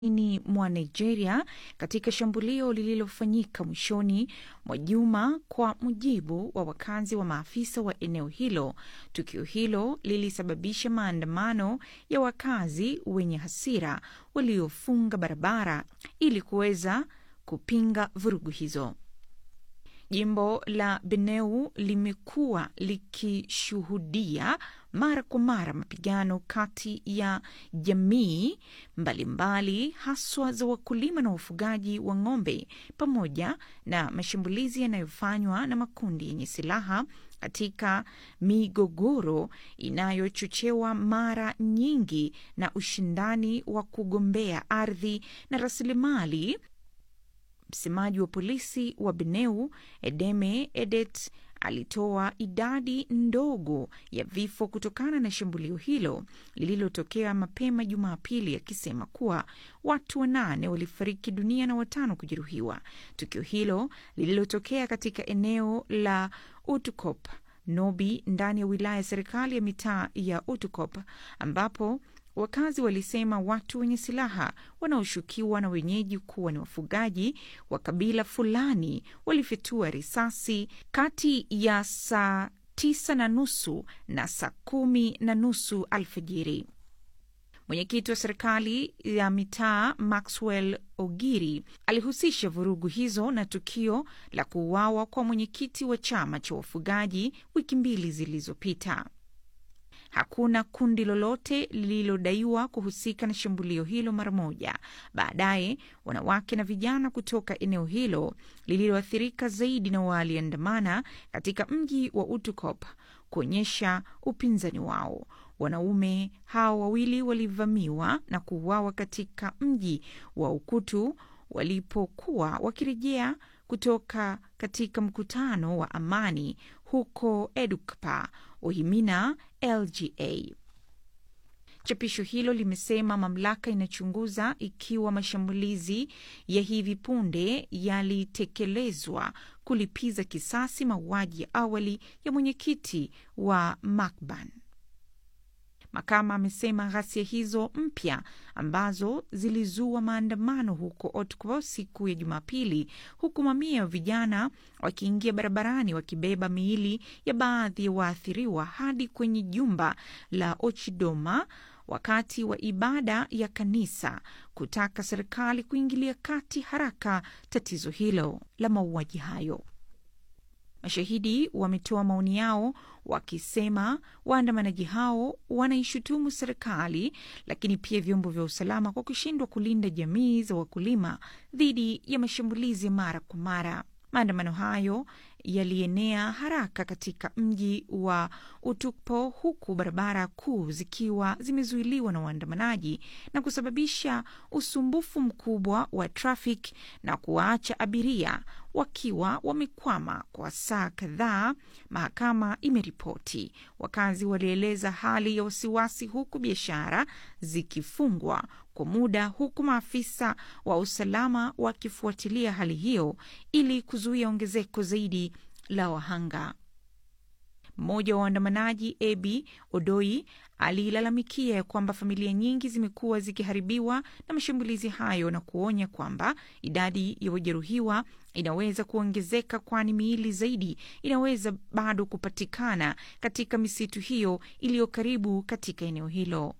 mwa Nigeria katika shambulio lililofanyika mwishoni mwa juma, kwa mujibu wa wakazi wa maafisa wa eneo hilo. Tukio hilo lilisababisha maandamano ya wakazi wenye hasira waliofunga barabara ili kuweza kupinga vurugu hizo. Jimbo la Benue limekuwa likishuhudia mara kwa mara mapigano kati ya jamii mbalimbali, haswa za wakulima na wafugaji wa ng'ombe, pamoja na mashambulizi yanayofanywa na makundi yenye silaha katika migogoro inayochochewa mara nyingi na ushindani wa kugombea ardhi na rasilimali. Msemaji wa polisi wa Benue, Edeme Edet, alitoa idadi ndogo ya vifo kutokana na shambulio hilo lililotokea mapema Jumapili, akisema kuwa watu 8 walifariki dunia na 5 kujeruhiwa. Tukio hilo lililotokea katika eneo la Utukop Nobi ndani ya wilaya ya serikali ya mitaa ya Utukop, ambapo wakazi walisema watu wenye silaha wanaoshukiwa na wenyeji kuwa ni wafugaji wa kabila fulani walifyatua risasi kati ya saa 9:30 na saa 10:30 alfajiri. Mwenyekiti wa serikali ya mitaa Maxwell Ogiri alihusisha vurugu hizo na tukio la kuuawa kwa mwenyekiti wa chama cha wafugaji wiki 2 zilizopita. Hakuna kundi lolote lililodaiwa kuhusika na shambulio hilo mara moja. Baadaye, wanawake na vijana kutoka eneo hilo lililoathirika zaidi na waliandamana katika mji wa Utukop kuonyesha upinzani wao. Wanaume hao wawili walivamiwa na kuuawa katika mji wa Ukutu walipokuwa wakirejea kutoka katika mkutano wa amani huko Edukpa, Ohimina, LGA. Chapisho hilo limesema mamlaka inachunguza ikiwa mashambulizi ya hivi punde yalitekelezwa kulipiza kisasi mauaji ya awali ya mwenyekiti wa Makban. Makama amesema ghasia hizo mpya ambazo zilizua maandamano huko Otukpo siku ya Jumapili, huku mamia ya vijana wakiingia barabarani wakibeba miili ya baadhi ya waathiriwa hadi kwenye jumba la Ochidoma wakati wa ibada ya kanisa, kutaka serikali kuingilia kati haraka tatizo hilo la mauaji hayo. Mashahidi wametoa maoni yao wakisema waandamanaji hao wanaishutumu serikali, lakini pia vyombo vya usalama kwa kushindwa kulinda jamii za wakulima dhidi ya mashambulizi mara kwa mara. Maandamano hayo yalienea haraka katika mji wa Utukpo, huku barabara kuu zikiwa zimezuiliwa na waandamanaji na kusababisha usumbufu mkubwa wa trafiki na kuwaacha abiria wakiwa wamekwama kwa saa kadhaa, mahakama imeripoti. Wakazi walieleza hali ya wasiwasi, huku biashara zikifungwa kwa muda, huku maafisa wa usalama wakifuatilia hali hiyo ili kuzuia ongezeko zaidi la wahanga. Mmoja wa waandamanaji, Ebi Odoi, alilalamikia kwamba familia nyingi zimekuwa zikiharibiwa na mashambulizi hayo na kuonya kwamba idadi ya wajeruhiwa inaweza kuongezeka, kwani miili zaidi inaweza bado kupatikana katika misitu hiyo iliyo karibu katika eneo hilo.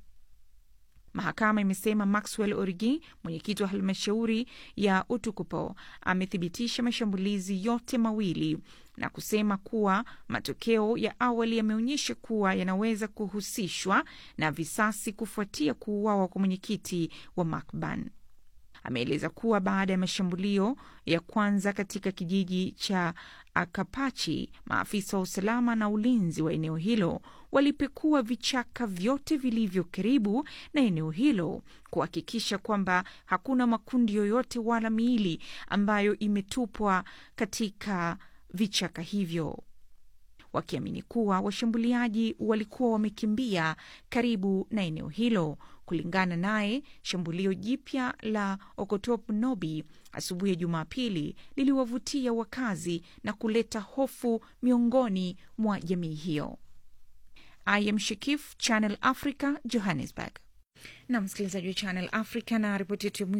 Mahakama imesema Maxwell Origi, mwenyekiti wa halmashauri ya Utukupo, amethibitisha mashambulizi yote mawili na kusema kuwa matokeo ya awali yameonyesha kuwa yanaweza kuhusishwa na visasi kufuatia kuuawa kwa mwenyekiti wa Makban. Ameeleza kuwa baada ya mashambulio ya kwanza katika kijiji cha Akapachi, maafisa wa usalama na ulinzi wa eneo hilo walipekua vichaka vyote vilivyo karibu na eneo hilo kuhakikisha kwamba hakuna makundi yoyote wala miili ambayo imetupwa katika vichaka hivyo, wakiamini kuwa washambuliaji walikuwa wamekimbia karibu na eneo hilo. Kulingana naye, shambulio jipya la Okotop Nobi asubuhi ya Jumapili liliwavutia wakazi na kuleta hofu miongoni mwa jamii hiyo. I am Shakif, Channel Africa, Johannesburg. Na msikilizaji wa Channel Africa, na ripoti yetu